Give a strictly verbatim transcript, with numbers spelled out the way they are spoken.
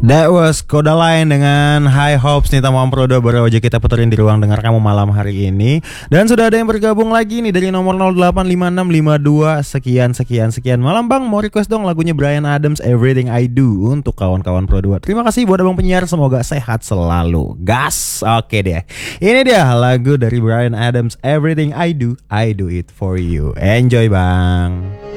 That was Kodaline dengan High Hopes nih Tamam Prodo, baru aja kita puterin di ruang dengar kamu malam hari ini. Dan sudah ada yang bergabung lagi nih dari nomor nol delapan lima enam lima dua sekian sekian sekian. Malam bang, mau request dong lagunya Bryan Adams Everything I Do untuk kawan-kawan Pro dua. Terima kasih buat abang penyiar, semoga sehat selalu. Gas. Oke deh. Ini dia lagu dari Bryan Adams Everything I Do, I Do It For You. Enjoy bang.